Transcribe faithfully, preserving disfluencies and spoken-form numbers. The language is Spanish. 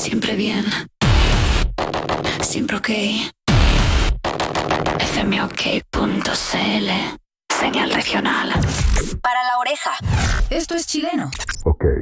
Siempre bien. Siempre ok. F M O K punto C L. Señal regional. Para la oreja. Esto es chileno. Ok.